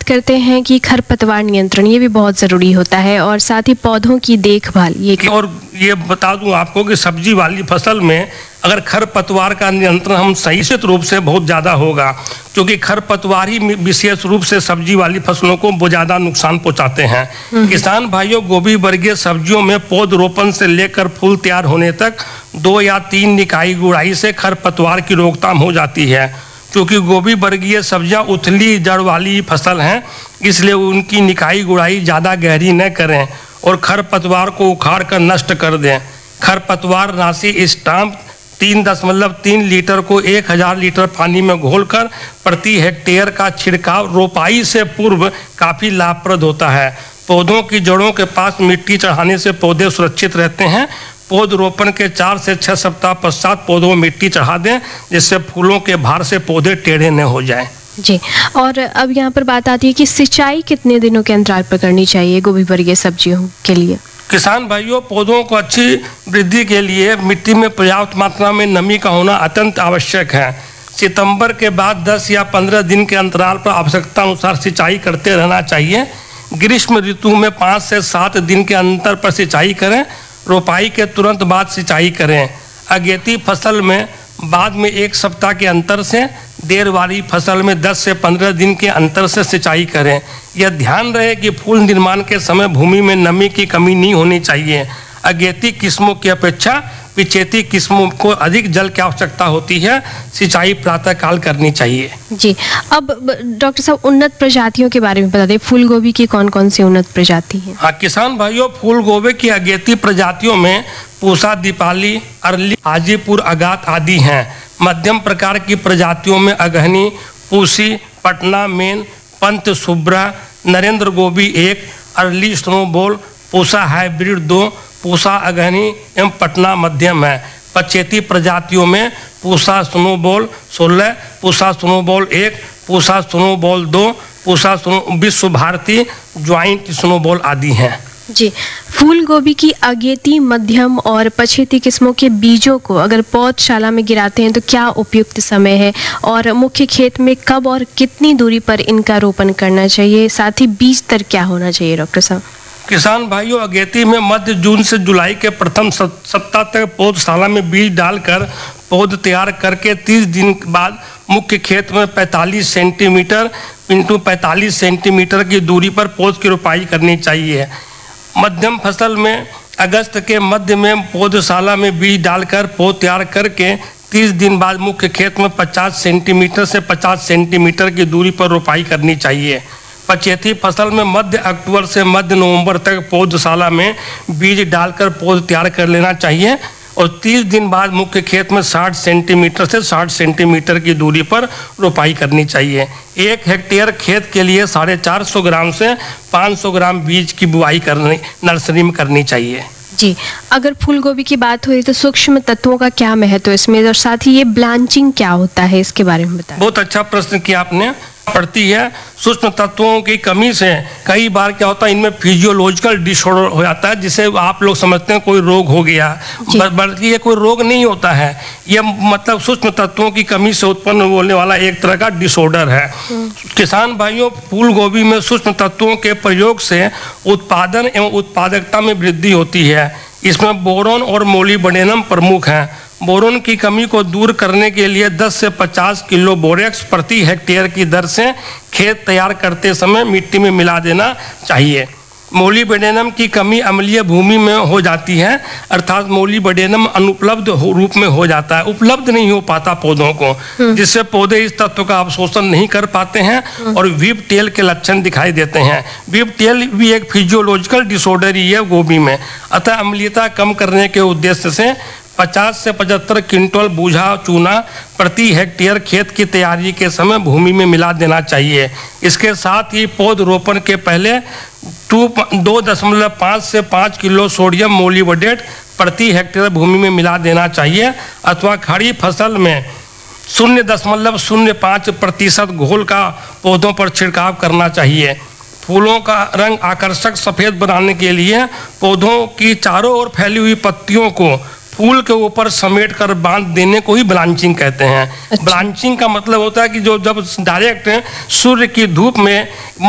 करते हैं कि खरपतवार नियंत्रण ये भी बहुत ज़रूरी होता है और साथ ही पौधों की देखभाल और ये बता दूं आपको कि सब्जी वाली फसल में अगर खरपतवार का नियंत्रण हम सही से रूप से बहुत ज़्यादा होगा, क्योंकि खरपतवार ही विशेष रूप से सब्जी वाली फसलों को बहुत ज़्यादा नुकसान पहुंचाते हैं। किसान भाइयों, गोभी वर्गीय सब्जियों में पौधरोपण से लेकर फूल तैयार होने तक 2 या 3 निकाई गुड़ाई से खरपतवार की रोकथाम हो जाती है। क्योंकि गोभी वर्गीय सब्जियां उथली जड़ वाली फसल हैं, इसलिए उनकी निकाई गुड़ाई ज़्यादा गहरी न करें और खरपतवार को उखाड़ कर नष्ट कर दें। खरपतवार नाशी स्टाम्प 3.3 लीटर को 1000 लीटर पानी में घोलकर प्रति हेक्टेयर का छिड़काव रोपाई से पूर्व काफ़ी लाभप्रद होता है। पौधों की जड़ों के पास मिट्टी चढ़ाने से पौधे सुरक्षित रहते हैं। पौधरोपण के 4 से 6 सप्ताह पश्चात पौधों में मिट्टी चढ़ा दें, जिससे फूलों के भार से पौधे टेढ़े न हो जाएं। जी, और अब यहाँ पर बात आती है कि सिंचाई कितने दिनों के अंतराल पर करनी चाहिए गोभी वर्गीय सब्जियों के लिए? किसान भाइयों, पौधों को अच्छी वृद्धि के लिए मिट्टी में पर्याप्त मात्रा में नमी का होना अत्यंत आवश्यक है। सितंबर के बाद 10 या 15 दिन के अंतराल पर आवश्यकता अनुसार सिंचाई करते रहना चाहिए। ग्रीष्म ऋतु में 5 से 7 दिन के अंतर पर सिंचाई करें। रोपाई के तुरंत बाद सिंचाई करें। अगेती फसल में बाद में 1 सप्ताह के अंतर से, देर वाली फसल में 10 से 15 दिन के अंतर से सिंचाई करें। यह ध्यान रहे कि फूल निर्माण के समय भूमि में नमी की कमी नहीं होनी चाहिए। अगेती किस्मों की अपेक्षा पिछेती किस्मों को अधिक जल की आवश्यकता होती है। सिंचाई प्रातःकाल करनी चाहिए। जी, अब डॉक्टर साहब उन्नत प्रजातियों के बारे में बता दें, फूल गोभी की कौन कौन सी उन्नत प्रजाति हैं? हाँ किसान भाइयों, फूल गोभी की अगेती प्रजातियों में पूसा, दीपाली, अरली, हाजीपुर, अगात आदि हैं। मध्यम प्रकार की प्रजातियों में अगहनी, पूसी, पटना मेन, पंत सुब्रा, नरेंद्र गोभी 1, early snowball, Pusa hybrid 2, Pusa अगहनी एवं पटना मध्यम है। पछेती प्रजातियों में Pusa snowball 16, Pusa snowball 1, Pusa snowball 2, Pusa विश्व भारती, ज्वाइंट स्नोबॉल आदि हैं। जी, फूल गोभी की अगेती, मध्यम और पछेती किस्मों के बीजों को अगर पौधशाला में गिराते हैं तो क्या उपयुक्त समय है और मुख्य खेत में कब और कितनी दूरी पर इनका रोपण करना चाहिए? साथ ही बीज दर क्या होना चाहिए डॉक्टर साहब? किसान भाइयों, अगेती में मध्य जून से जुलाई के प्रथम सप्ताह तक पौधशाला में बीज डालकर पौध तैयार करके 30 दिन बाद मुख्य खेत में 45 सेंटीमीटर इंटू 45 सेंटीमीटर की दूरी पर पौध की रोपाई करनी चाहिए। मध्यम फसल में अगस्त के मध्य में पौधशाला में बीज डालकर पौध तैयार करके 30 दिन बाद मुख्य खेत में 50 सेंटीमीटर से 50 सेंटीमीटर की दूरी पर रोपाई करनी चाहिए। पछेती फसल में मध्य अक्टूबर से मध्य नवंबर तक पौधशाला में बीज डालकर पौध तैयार कर लेना चाहिए और 30 दिन बाद मुख्य खेत में 60 सेंटीमीटर से 60 सेंटीमीटर की दूरी पर रोपाई करनी चाहिए। 1 हेक्टेयर खेत के लिए 450 ग्राम से 500 ग्राम बीज की बुआई नर्सरी में करनी चाहिए। जी, अगर फूल गोभी की बात हुई तो सूक्ष्म तत्वों का क्या महत्व है इसमें और साथ ही ये ब्लांचिंग क्या होता है, इसके बारे में बताएं। बहुत अच्छा प्रश्न किया आपने। पड़ती है सूक्ष्म तत्वों की कमी से कई बार क्या होता है, इनमें फिजियोलॉजिकल डिसऑर्डर हो जाता है, जिसे आप लोग समझते हैं कोई रोग हो गया, बल्कि ये कोई रोग नहीं होता है। ये मतलब सूक्ष्म तत्वों की कमी से उत्पन्न होने वाला एक तरह का डिसऑर्डर है। किसान भाइयों, फूल गोभी में सूक्ष्म तत्वों के प्रयोग से उत्पादन एवं उत्पादकता में वृद्धि होती है। इसमें बोरोन और मोलिब्डेनम प्रमुख हैं। बोरोन की कमी को दूर करने के लिए 10 से 50 किलो बोरेक्स प्रति हेक्टेयर की दर से खेत तैयार करते समय मिट्टी में मिला देना चाहिए। मोलिब्डेनम की कमी अम्लीय भूमि में हो जाती है, अर्थात मोलिब्डेनम अनुपलब्ध रूप में हो जाता है, उपलब्ध नहीं हो पाता पौधों को, जिससे पौधे इस तत्व का अवशोषण नहीं कर पाते हैं और वीप टेल के लक्षण दिखाई देते हैं। वीप टेल भी एक फिजियोलॉजिकल डिसऑर्डर ही है गोभी में। अतः अम्लीयता कम करने के उद्देश्य से 50 से 75 क्विंटल बूझा चूना प्रति हेक्टेयर खेत की तैयारी के समय भूमि में मिला देना चाहिए। इसके साथ ही पौधरोपण के पहले 2.5 से 5 किलो सोडियम मोलिब्डेट प्रति हेक्टेयर भूमि में मिला देना चाहिए अथवा खड़ी फसल में 0.05% घोल का पौधों पर छिड़काव करना चाहिए। फूलों का रंग आकर्षक सफ़ेद बनाने के लिए पौधों की चारों ओर फैली हुई पत्तियों को फूल के ऊपर समेट कर बांध देने को ही ब्लांचिंग कहते हैं। अच्छा। ब्लांचिंग का मतलब होता है कि जो जब डायरेक्ट सूर्य की धूप में